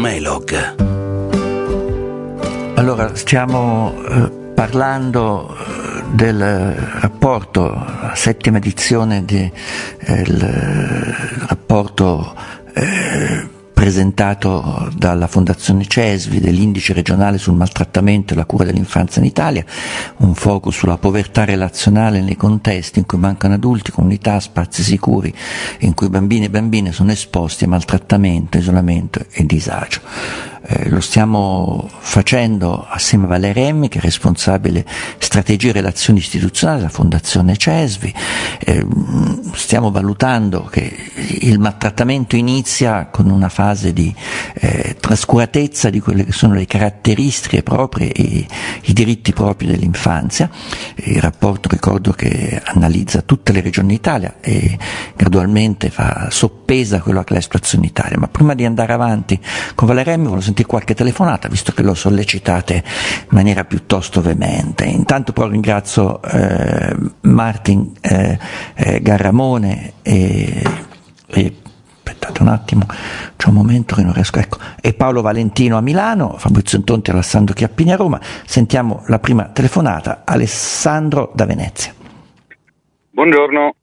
Melog. Allora, stiamo parlando del rapporto, la settima edizione del rapporto presentato dalla Fondazione CESVI dell'indice regionale sul maltrattamento e la cura dell'infanzia in Italia, un focus sulla povertà relazionale nei contesti in cui mancano adulti, comunità, spazi sicuri, in cui bambini e bambine sono esposti a maltrattamento, isolamento e disagio. Lo stiamo facendo assieme a Valeria Emmi, che è responsabile strategie e relazioni istituzionali della Fondazione CESVI. Stiamo valutando che il maltrattamento inizia con una fase di trascuratezza di quelle che sono le caratteristiche proprie e i diritti propri dell'infanzia. Il rapporto, ricordo, che analizza tutte le regioni d'Italia e gradualmente fa soppesa quello che è la situazione in Italia. Ma prima di andare avanti con Valeria Emmi volevo sentire qualche telefonata, visto che lo sollecitate in maniera piuttosto veemente. Intanto però ringrazio Martin Garramone e aspettate un attimo, c'è un momento che non riesco, ecco, e Paolo Valentino a Milano, Fabrizio Intonti e Alessandro Chiappini a Roma. Sentiamo la prima telefonata. Alessandro da Venezia. Buongiorno.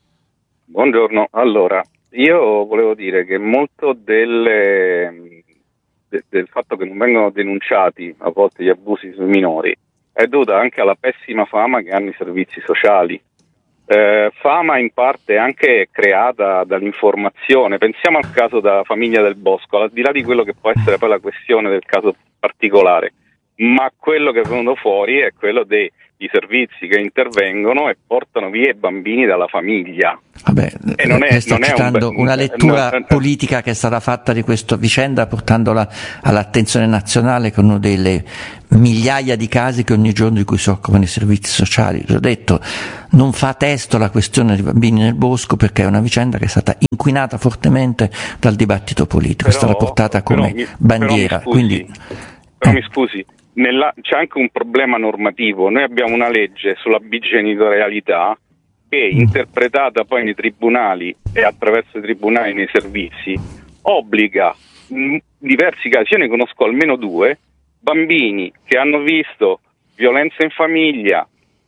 Allora, io volevo dire che molto del fatto che non vengono denunciati a volte gli abusi sui minori è dovuta anche alla pessima fama che hanno i servizi sociali, fama in parte anche creata dall'informazione. Pensiamo al caso della famiglia Del Bosco, al di là di quello che può essere poi la questione del caso particolare, ma quello che è venuto fuori è quello dei servizi che intervengono e portano via i bambini dalla famiglia. Vabbè, e non è citando una lettura politica che è stata fatta di questa vicenda, portandola all'attenzione nazionale con uno delle migliaia di casi che ogni giorno di cui si occupano i servizi sociali. L'ho detto, non fa testo la questione dei bambini nel bosco, perché è una vicenda che è stata inquinata fortemente dal dibattito politico, è stata portata come bandiera. Però mi scusi, c'è anche un problema normativo. Noi abbiamo una legge sulla bigenitorialità che, interpretata poi nei tribunali e attraverso i tribunali nei servizi, obbliga in diversi casi, io ne conosco almeno 2, bambini che hanno visto violenza in famiglia,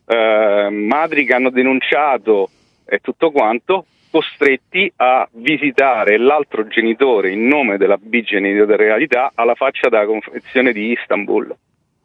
madri che hanno denunciato e tutto quanto, costretti a visitare l'altro genitore in nome della bigenitorialità alla faccia della Convenzione di Istanbul.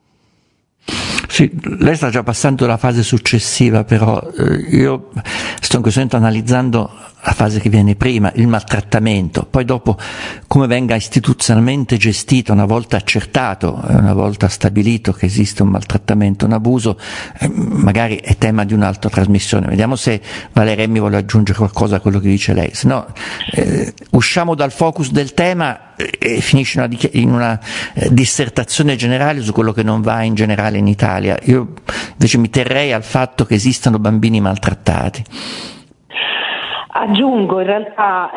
Sì, lei sta già passando la fase successiva, però io sto in questo momento analizzando la fase che viene prima, il maltrattamento, poi dopo come venga istituzionalmente gestito una volta accertato, una volta stabilito che esiste un maltrattamento, un abuso, magari è tema di un'altra trasmissione. Vediamo se Valeria Emmi vuole aggiungere qualcosa a quello che dice lei, se no usciamo dal focus del tema e finisce in una dissertazione generale su quello che non va in generale in Italia. Io invece mi terrei al fatto che esistano bambini maltrattati. Aggiungo, in realtà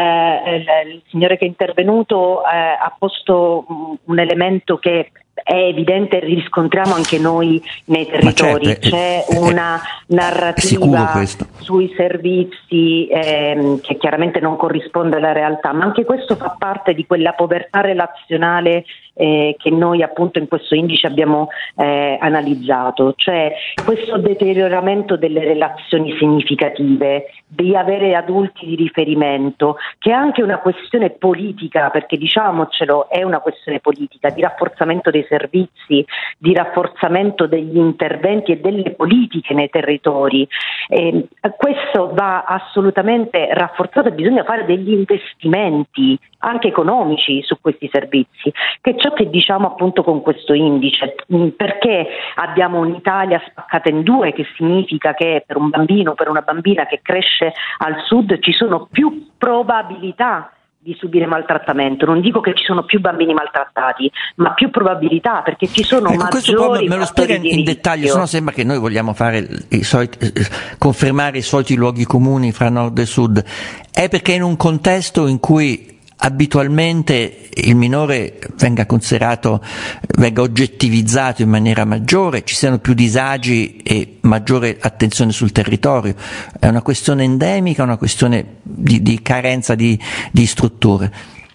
il signore che è intervenuto ha posto un elemento che è evidente, riscontriamo anche noi nei territori. Certo, c'è una narrativa sui servizi che chiaramente non corrisponde alla realtà, ma anche questo fa parte di quella povertà relazionale che noi appunto in questo indice abbiamo analizzato, cioè questo deterioramento delle relazioni significative, di avere adulti di riferimento, che è anche una questione politica, perché diciamocelo, è una questione politica di rafforzamento dei servizi, di rafforzamento degli interventi e delle politiche nei territori. Questo va assolutamente rafforzato e bisogna fare degli investimenti anche economici su questi servizi, che è ciò che diciamo appunto con questo indice, perché abbiamo un'Italia spaccata in 2, che significa che per un bambino, per una bambina che cresce al sud ci sono più probabilità di subire maltrattamento. Non dico che ci sono più bambini maltrattati, ma più probabilità, perché ci sono maggiori. Me lo spiega in dettaglio, sennò sembra che noi vogliamo fare confermare i soliti luoghi comuni fra nord e sud. È perché in un contesto in cui abitualmente il minore venga considerato, venga oggettivizzato in maniera maggiore, ci siano più disagi e maggiore attenzione sul territorio. È una questione endemica, una questione di carenza di strutture.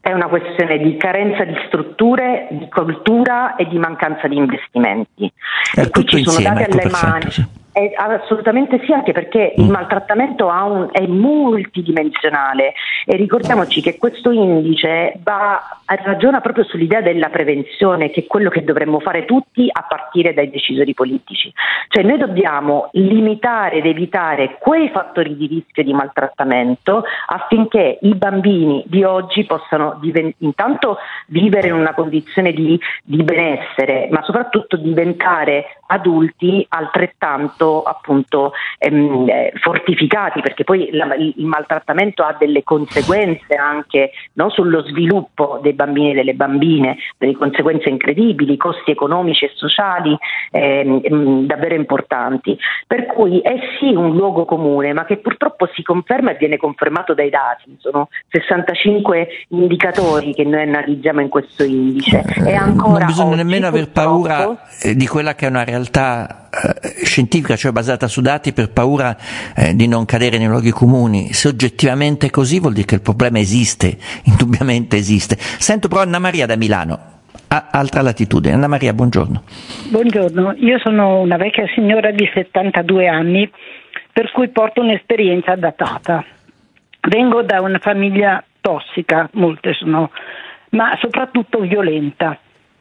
è una questione di carenza di strutture, di cultura e di mancanza di investimenti. E qui ci sono dati alle mani. Sì. Assolutamente sì, anche perché il maltrattamento è multidimensionale e ricordiamoci che questo indice ragiona proprio sull'idea della prevenzione, che è quello che dovremmo fare tutti a partire dai decisori politici. Cioè noi dobbiamo limitare ed evitare quei fattori di rischio di maltrattamento affinché i bambini di oggi possano intanto vivere in una condizione di benessere, ma soprattutto diventare adulti altrettanto appunto fortificati, perché poi il maltrattamento ha delle conseguenze anche, no, sullo sviluppo dei bambini e delle bambine, delle conseguenze incredibili, costi economici e sociali davvero importanti, per cui è sì un luogo comune, ma che purtroppo si conferma e viene confermato dai dati. Sono 65 indicatori che noi analizziamo in questo indice e ancora non bisogna oggi, nemmeno aver paura di quella che è una realtà scientifica, cioè basata su dati, per paura di non cadere nei luoghi comuni. Se oggettivamente è così, vuol dire che il problema esiste, indubbiamente esiste. Sento però Anna Maria da Milano, a altra latitudine. Anna Maria, buongiorno. Buongiorno, io sono una vecchia signora di 72 anni, per cui porto un'esperienza datata. Vengo da una famiglia tossica, molte sono, ma soprattutto violenta,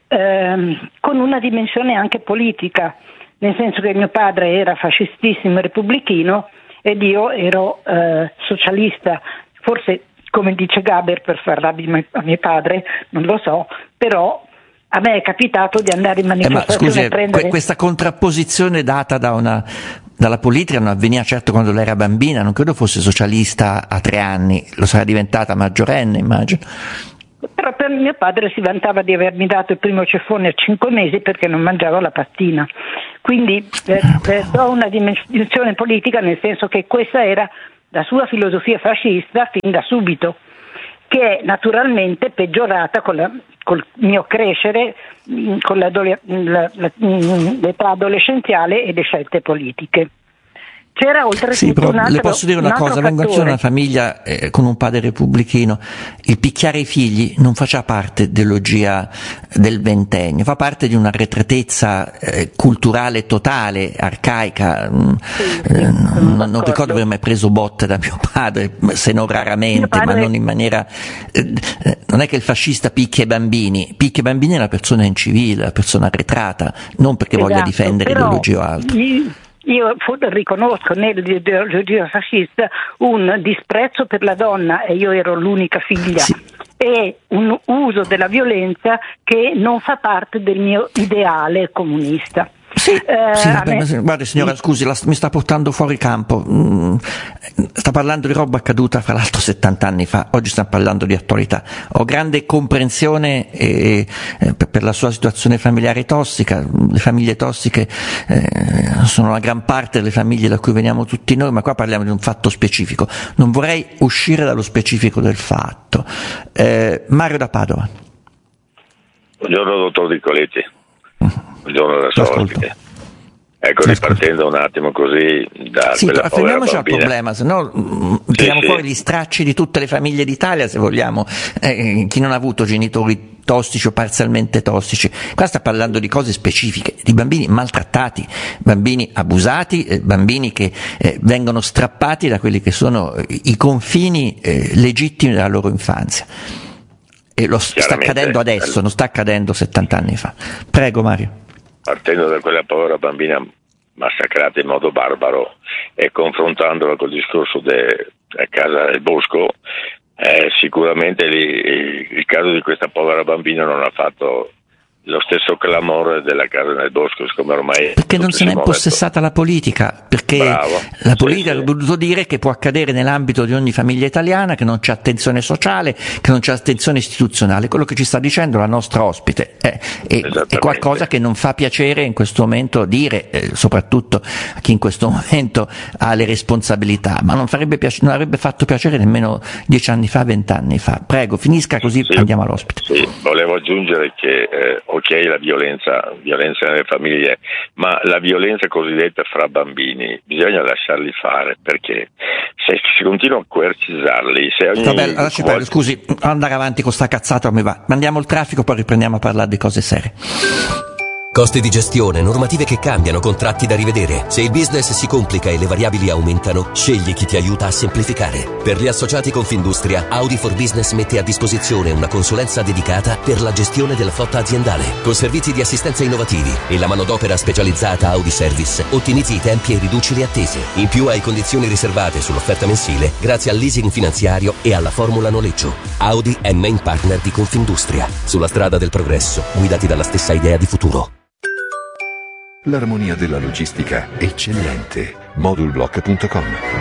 con una dimensione anche politica, nel senso che mio padre era fascistissimo repubblichino ed io ero socialista, forse come dice Gaber per far rabbia a mio padre, non lo so, però a me è capitato di andare in manifestazione scusi, a prendere... questa contrapposizione data dalla politica non avveniva certo quando lei era bambina, non credo fosse socialista a 3 anni, lo sarà diventata maggiorenne, immagino. Però per mio padre si vantava di avermi dato il primo ceffone a 5 mesi perché non mangiavo la mattina. Quindi do una dimensione politica, nel senso che questa era la sua filosofia fascista fin da subito, che è naturalmente peggiorata col mio crescere, con l'età adolescenziale e le scelte politiche. C'era oltretutto le posso dire una cosa, vengo anche da una famiglia con un padre repubblichino. Il picchiare i figli non faceva parte dell'ideologia del ventennio, fa parte di un'arretratezza culturale totale, arcaica. Non ricordo aver mai preso botte da mio padre, se non raramente, ma non in maniera... non è che il fascista picchia i bambini è una persona incivile, una persona arretrata, non perché voglia difendere ideologia o altro. Io riconosco nell'ideologia fascista un disprezzo per la donna, e io ero l'unica figlia, e un uso della violenza che non fa parte del mio ideale comunista. Guardi signora, scusi, mi sta portando fuori campo. Sta parlando di roba accaduta fra l'altro 70 anni fa, oggi stiamo parlando di attualità. Ho grande comprensione per la sua situazione familiare tossica. Le famiglie tossiche sono la gran parte delle famiglie da cui veniamo tutti noi, ma qua parliamo di un fatto specifico. Non vorrei uscire dallo specifico del fatto. Mario da Padova. Buongiorno dottor Di Coletti. Buongiorno da ospite. Ecco, ripartendo un attimo così da quella fermiamoci al problema, se no tiriamo fuori gli stracci di tutte le famiglie d'Italia, se vogliamo, chi non ha avuto genitori tossici o parzialmente tossici. Qua sta parlando di cose specifiche, di bambini maltrattati, bambini abusati, bambini che vengono strappati da quelli che sono i confini legittimi della loro infanzia. E lo sta accadendo adesso, non sta accadendo 70 anni fa. Prego Mario. Partendo da quella povera bambina massacrata in modo barbaro e confrontandola col discorso a casa del Bosco, sicuramente il caso di questa povera bambina non ha fatto lo stesso clamore della casa nel Bosco, siccome ormai... Perché non se n'è impossessata la politica, perché la politica ha voluto dire che può accadere nell'ambito di ogni famiglia italiana, che non c'è attenzione sociale, che non c'è attenzione istituzionale. Quello che ci sta dicendo la nostra ospite è qualcosa che non fa piacere in questo momento dire, soprattutto a chi in questo momento ha le responsabilità, ma non avrebbe fatto piacere nemmeno 10 anni fa, 20 anni fa. Prego, finisca così andiamo all'ospite. Sì, volevo aggiungere che ok, la violenza nelle famiglie, ma la violenza cosiddetta fra bambini bisogna lasciarli fare, perché se si continua a coercizzarli, se ogni Vabbè, scusi, andare avanti con sta cazzata mi va. Mandiamo il traffico, poi riprendiamo a parlare di cose serie. Costi di gestione, normative che cambiano, contratti da rivedere. Se il business si complica e le variabili aumentano, scegli chi ti aiuta a semplificare. Per gli associati Confindustria, Audi for Business mette a disposizione una consulenza dedicata per la gestione della flotta aziendale, con servizi di assistenza innovativi e la manodopera specializzata Audi Service. Ottimizzi i tempi e riduci le attese. In più hai condizioni riservate sull'offerta mensile grazie al leasing finanziario e alla formula noleggio. Audi è main partner di Confindustria. Sulla strada del progresso, guidati dalla stessa idea di futuro. L'armonia della logistica eccellente. Modulblock.com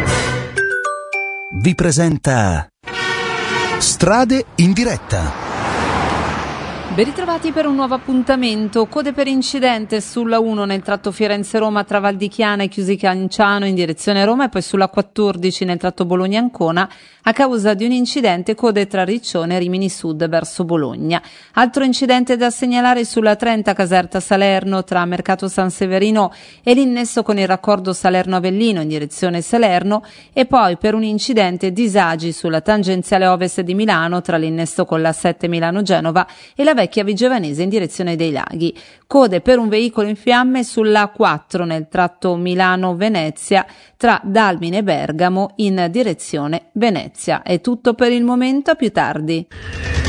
vi presenta Strade in diretta. Ben ritrovati per un nuovo appuntamento. Code per incidente sulla 1 nel tratto Firenze-Roma tra Val di Chiana e Chiusi Canciano in direzione Roma, e poi sulla 14 nel tratto Bologna-Ancona a causa di un incidente, code tra Riccione e Rimini Sud verso Bologna. Altro incidente da segnalare sulla 30 Caserta Salerno tra Mercato San Severino e l'innesso con il raccordo Salerno-Avellino in direzione Salerno, e poi per un incidente disagi sulla tangenziale ovest di Milano tra l'innesso con la 7 Milano-Genova e la vecchia Vigevanese in direzione dei Laghi. Code per un veicolo in fiamme sulla 4 nel tratto Milano-Venezia tra Dalmine e Bergamo in direzione Venezia. È tutto per il momento, a più tardi.